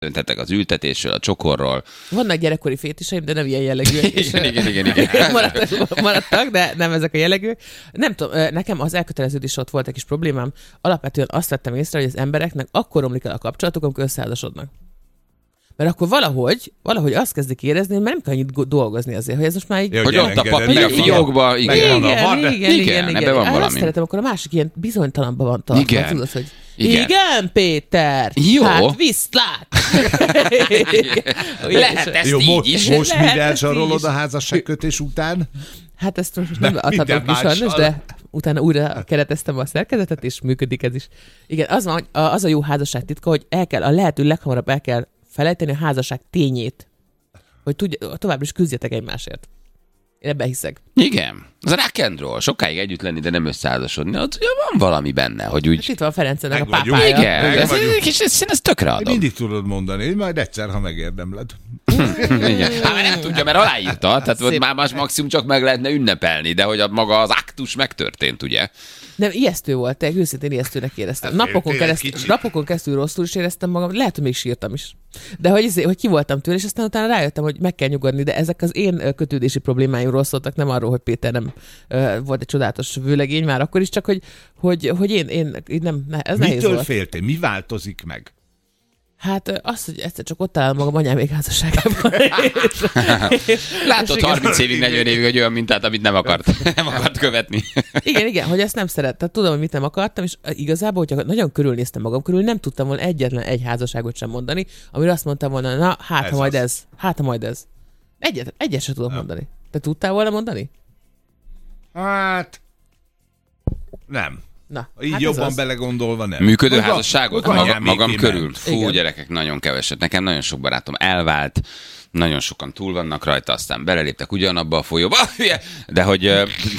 Döntetek az ültetésről, a csokorról. Vannak gyerekkori fétiseim, de nem ilyen jellegűek. Igen. Maradtak, de nem ezek a jellegűek. Nem tudom, nekem az elköteleződés ott volt egy kis problémám. Alapvetően azt vettem észre, hogy az embereknek akkor romlik el a kapcsolatuk, amikor összeházasodnak. Mert akkor valahogy azt kezdik érezni, hogy nem kell annyit dolgozni azért, hogy ez most már így... Hogy ott a papír a fiókba, igen, ebben van valami. Azt szeretem, akkor a másik ilyen bizonytalanban van tartva. Igen. Tudod, hogy igen, Péter! Jó. Hát viszlát! Lehet ezt jó, így is. most mivel zsarolod a házasságkötés után? Hát ezt most nem adhatok ki sajnos, de utána újra kereteztem a szerkezetet, és működik ez is. Igen, az a jó házasság titka, hogy a lehető leghamarabb el kell felejteni a házasság tényét, hogy továbbra is küzdjetek egymásért. Én ebben hiszek. Igen. Az a rock and roll. Sokáig együtt lenni, de nem összeházasodni. Ott van valami benne, hogy úgy... Hát itt van Ferencenek a vagyunk. pápája. Igen. Ez tökre adom. Mindig tudod mondani, hogy majd egyszer, ha megérdemled. Igen. Hát már nem tudja, mert aláírta, tehát ott már más maximum csak meg lehetne ünnepelni, de hogy maga az aktus megtörtént, ugye? Nem, ijesztő volt, őszintén ijesztőnek éreztem. Napokon keresztül rosszul is éreztem magam, lehet, hogy még sírtam is. De hogy ki voltam tőle, és aztán utána rájöttem, hogy meg kell nyugodni, de ezek az én kötődési problémáimról szóltak, nem arról, hogy Péter nem volt egy csodálatos vőlegény már akkor is, csak hogy én nem, ez nehéz volt. Mitől féltél? Mi változik meg? Hát az, hogy egyszer csak ott áll magam anyám még házasságában. Látod 30 évig, 40 évig egy olyan mintát, amit nem akart követni. Igen, hogy ezt nem szerettem. Tudom, hogy mit nem akartam, és igazából, hogyha nagyon körülnéztem magam körül, nem tudtam volna egyetlen egy házasságot sem mondani, amire azt mondtam volna, na, ha majd ez. Egyet sem tudom mondani. Te tudtál volna mondani? Hát... Nem. Na, így hát jobban belegondolva nem. Működő házasságot? Magam körül. Fú, igen. Gyerekek, nagyon keveset. Nekem nagyon sok barátom elvált, nagyon sokan túl vannak rajta, aztán beleléptek ugyanabba a folyóba, de hogy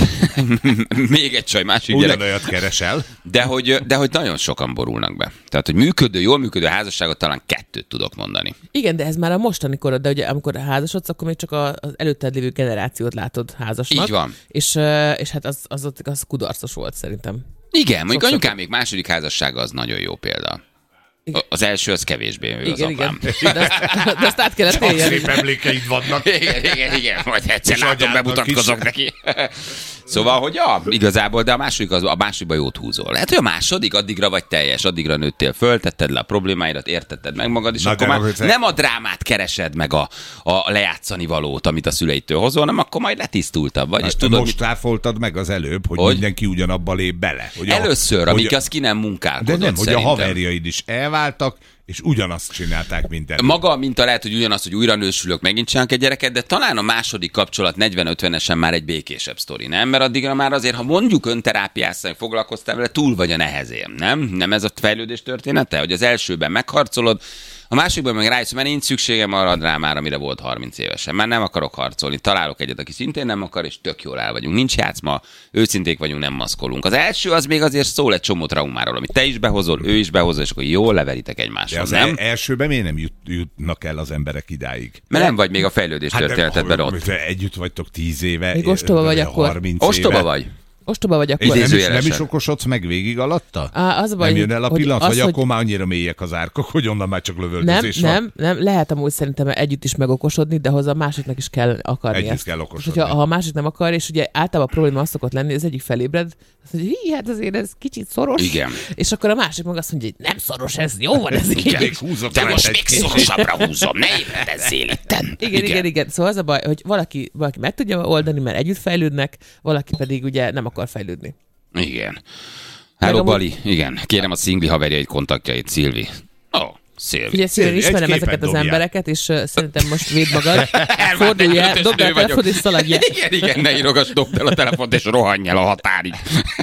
még egy csaj, másik gyerek. Ugyanolyat keresel. De hogy nagyon sokan borulnak be. Tehát, hogy jól működő házasságot talán 2 tudok mondani. Igen, de ez már a mostani korod, de ugye amikor házasodsz, akkor még csak az előtted lévő generációt látod házasnak. Így van. És hát az kudarcos volt szerintem. Igen, mondjuk anyukám még második házassága az nagyon jó példa. Igen. Az első az kevésbé ő az apám. De azt át kellett Csak élni. szép emlékeid vannak. Igen. Majd egyszer látom, bemutatkozok neki. Szóval, hogy igazából, de a másodikban jót húzol. Lehet, hogy a második addigra vagy teljes, addigra nőttél föl, tetted le a problémáidat, értetted meg magad, és akkor már nem a drámát keresed meg a lejátszani valót, amit a szüleitől hozol, hanem akkor majd letisztultabb vagy. És tudod, most ráfoltad meg az előbb, hogy mindenki ugyanabba lép bele. Először, amíg az ki nem munkálkodott. De nem, hogy a haverjaid is elváltak, és ugyanazt csinálták, mint előbb. Maga a minta lehet, hogy ugyanaz, hogy újra nősülök, megint csinálok egy gyereket, de talán a második kapcsolat 40-50-esen már egy békésebb sztori, nem? Mert addigra már azért, ha mondjuk önterápiásszal foglalkoztál vele, túl vagy a nehezén, nem? Nem ez a fejlődés története? Hogy az elsőben megharcolod, a másikban meg rájössz, mert nincs szükségem arra a drámára, amire volt 30 évesen. Már nem akarok harcolni. Találok egyet, aki szintén nem akar, és tök jól el vagyunk. Nincs játszma, őszinték vagyunk, nem maszkolunk. Az első az még azért szól egy csomó traumáról, amit te is behozol, ő is behozol, és akkor jól leveritek egymással. De az nem? elsőben miért nem jutnak el az emberek idáig? Mert nem vagy még a fejlődés történetedben ott. Együtt vagytok 10 éve. Még ostoba vagy akkor. 30 Ostoba éve. vagy. Ostoba vagy akkor. Nem is okosodsz meg végig alatta? Az a baj, nem jön el a pillanat, vagy hogy akkor már annyira mélyek az árkok, hogy onnan már csak lövöldözés van? Nem, lehet amúgy szerintem együtt is megokosodni, de hozzá a másiknak is kell akarni együtt ezt. kell okosodni. Ha a másik nem akar, és ugye általában a probléma az szokott lenni, az egyik felébred, azt mondja, hát azért ez kicsit szoros. Igen. És akkor a másik meg azt mondja, hogy nem szoros ez, jó van ez. De most még szorosabbra húzom, ne ébredezzél itten. Igen. Szóval az a baj, hogy valaki meg tudja oldani, mert együtt fejlődnek, valaki pedig ugye nem akar fejlődni. Igen. Hello, Bali. Igen. Kérem a szingli haverjait kontaktjait, Szilvi. Szilvi. Ugye Szilvi, ismerem ezeket az embereket, és szerintem most védd magad. Fordulj el, dobd el a telefont és szaladj el. Igen, ne írogass, dobd el a telefont és rohanj el a határig.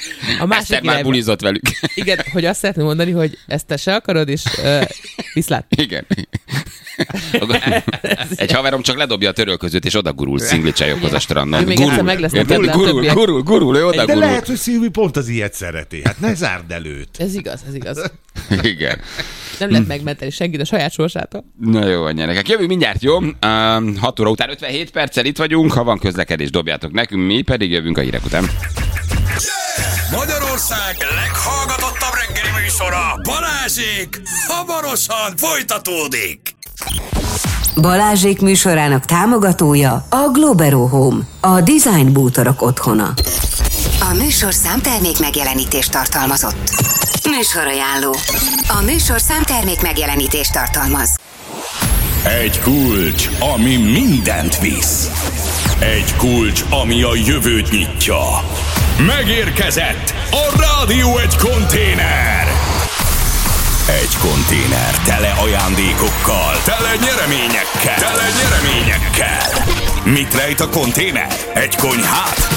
A másik már bulizott velük. Igen, hogy azt szeretném mondani, hogy ezt te se akarod, és viszlát. Igen. Egy haverom csak ledobja a törölközőt, és oda gurul szingli csajokhoz a strandon. Még egyszer meg lesz neked le a többiek. Gurul, ő oda de gurul. lehet, hogy Szilvi pont az ilyet szereti. Hát ne zárd előtt. Ez igaz. Igen. Nem lehet megmenteni senkit a saját sorsától. Na jó, anyánek. Jövünk mindjárt, jó? 6 óra után 57 perccel itt vagyunk. Ha van közlekedés, dobjátok nekünk, mi pedig jövünk a hírek után. Magyarország Magyarország leghallgatottabb reggeli műsora, Balázsék hamarosan folytatódik. Balázsék műsorának támogatója a Globero Home, a design bútorok otthona. A műsor számtermék megjelenítést tartalmazott. Műsorajánló. A műsor számtermék megjelenítést tartalmaz. Egy kulcs, ami mindent visz. Egy kulcs, ami a jövőt nyitja. Megérkezett a Rádió Egy konténer. Egy konténer tele ajándékokkal, tele nyereményekkel. Mit rejt a konténer? Egy konyhát?